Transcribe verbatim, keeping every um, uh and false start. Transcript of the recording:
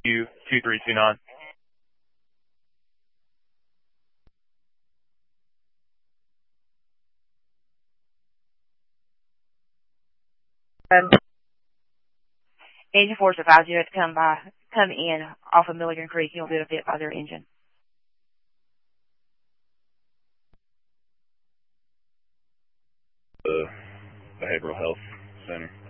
two two three two nine. Um, engine force advised you to come by, come in off of Milligan Creek. You'll do a bit by their engine. The Behavioral Health Center.